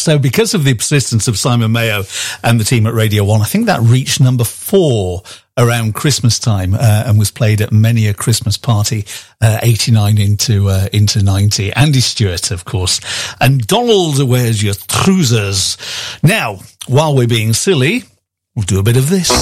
So because of the persistence of Simon Mayo and the team at Radio 1, I think that reached number 4 around Christmas time, and was played at many a Christmas party, 89 into 90. Andy Stewart, of course. And Donald, where's your trousers? Now, while we're being silly, we'll do a bit of this.